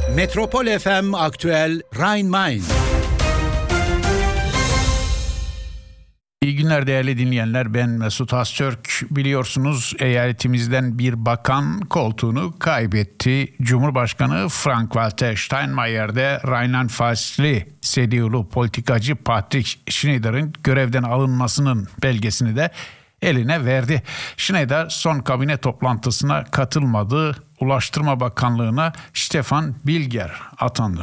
Metropol FM Aktüel Rhein-Main. İyi günler değerli dinleyenler, ben Mesut Öztürk. Biliyorsunuz eyaletimizden bir bakan koltuğunu kaybetti. Cumhurbaşkanı Frank-Walter Steinmeier de Rheinland-Pfalz'li CDU'lu politikacı Patrick Schneider'in görevden alınmasının belgesini de eline verdi. Schneider son kabine toplantısına katılmadı. Ulaştırma Bakanlığı'na Stefan Bilger atandı.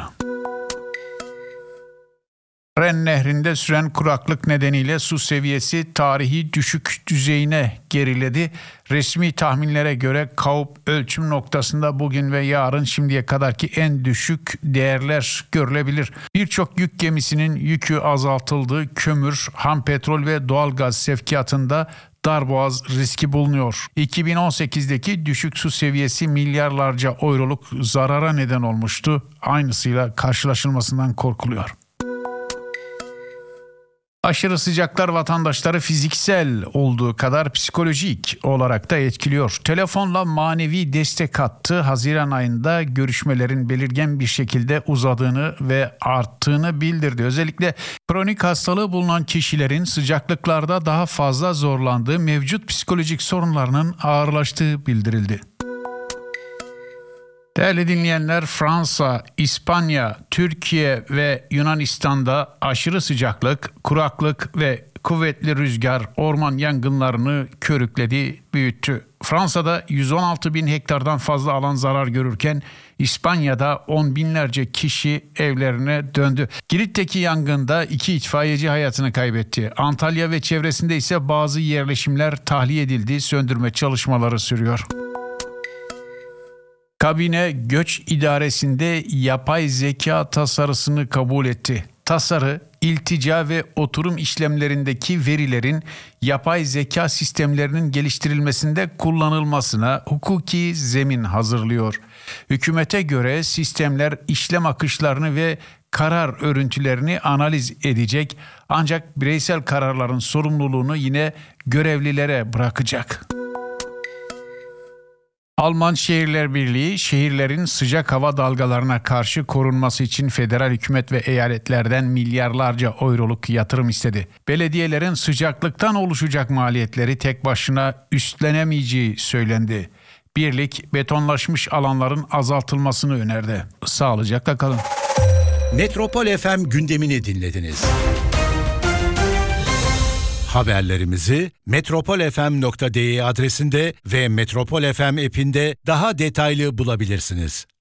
Ren Nehri'nde süren kuraklık nedeniyle su seviyesi tarihi düşük düzeyine geriledi. Resmi tahminlere göre Kaup ölçüm noktasında bugün ve yarın şimdiye kadarki en düşük değerler görülebilir. Birçok yük gemisinin yükü azaltıldığı kömür, ham petrol ve doğalgaz sevkiyatında darboğaz riski bulunuyor. 2018'deki düşük su seviyesi milyarlarca euroluk zarara neden olmuştu. Aynısıyla karşılaşılmasından korkuluyor. Aşırı sıcaklar vatandaşları fiziksel olduğu kadar psikolojik olarak da etkiliyor. Telefonla manevi destek hattı Haziran ayında görüşmelerin belirgin bir şekilde uzadığını ve arttığını bildirdi. Özellikle kronik hastalığı bulunan kişilerin sıcaklıklarda daha fazla zorlandığı, mevcut psikolojik sorunlarının ağırlaştığı bildirildi. Değerli dinleyenler, Fransa, İspanya, Türkiye ve Yunanistan'da aşırı sıcaklık, kuraklık ve kuvvetli rüzgar orman yangınlarını körükledi, büyüttü. Fransa'da 116 bin hektardan fazla alan zarar görürken İspanya'da 10 binlerce kişi evlerine döndü. Girit'teki yangında 2 itfaiyeci hayatını kaybetti. Antalya ve çevresinde ise bazı yerleşimler tahliye edildi, söndürme çalışmaları sürüyor. Kabine Göç İdaresi'nde yapay zeka tasarısını kabul etti. Tasarı, iltica ve oturum işlemlerindeki verilerin yapay zeka sistemlerinin geliştirilmesinde kullanılmasına hukuki zemin hazırlıyor. Hükümete göre sistemler işlem akışlarını ve karar örüntülerini analiz edecek, ancak bireysel kararların sorumluluğunu yine görevlilere bırakacak. Alman Şehirler Birliği, şehirlerin sıcak hava dalgalarına karşı korunması için federal hükümet ve eyaletlerden milyarlarca euroluk yatırım istedi. Belediyelerin sıcaklıktan oluşacak maliyetleri tek başına üstlenemeyeceği söylendi. Birlik, betonlaşmış alanların azaltılmasını önerdi. Sağlıcakla kalın. Metropol FM gündemini dinlediniz. Haberlerimizi metropolfm.de adresinde ve Metropol FM app'inde daha detaylı bulabilirsiniz.